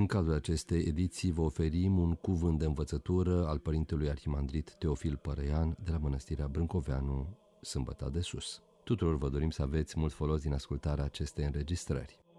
În cadrul acestei ediții vă oferim un cuvânt de învățătură al părintelui arhimandrit Teofil Părăian de la Mănăstirea Brâncoveanu, Sâmbăta de Sus. Tuturor vă dorim să aveți mult folos din ascultarea acestei înregistrări.